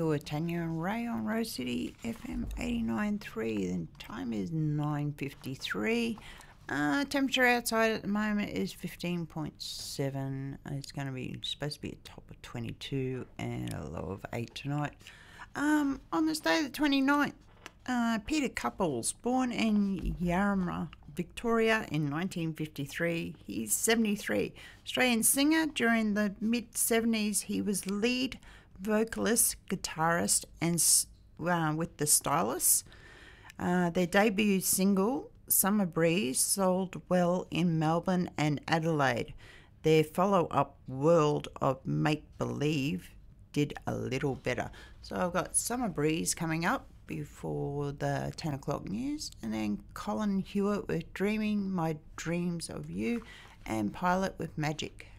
You're with Tanya and Ray on Rose City FM 89.3. The time is 9:53. Temperature outside at the moment is 15.7. It's going to be supposed to be a top of 22 and a low of 8 tonight. On this day, the 29th, Peter Couples, born in Yarramah, Victoria in 1953. He's 73. Australian singer. During the mid-70s, he was lead vocalist, guitarist, and with the Stylists. Their debut single, Summer Breeze, sold well in Melbourne and Adelaide. Their follow-up, World of Make Believe, did a little better. So I've got Summer Breeze coming up before the 10 o'clock news, and then Colin Hewitt with Dreaming My Dreams of You, and Pilot with Magic.